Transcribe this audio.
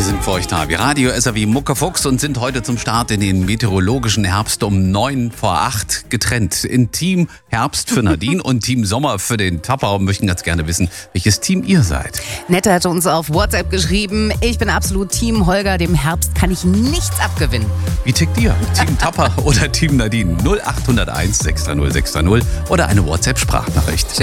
sind für euch da wie Radio SAW Muckefuchs und sind heute zum Start in den meteorologischen Herbst um 7:45 getrennt. In Team Herbst für Nadine und Team Sommer für den Tapper und möchten ganz gerne wissen, welches Team ihr seid. Nette hat uns auf WhatsApp geschrieben, ich bin absolut Team Holger, dem Herbst kann ich nichts abgewinnen. Wie tickt ihr? Team Tapper oder Team Nadine? 0801 630 630 oder eine WhatsApp-Sprachnachricht.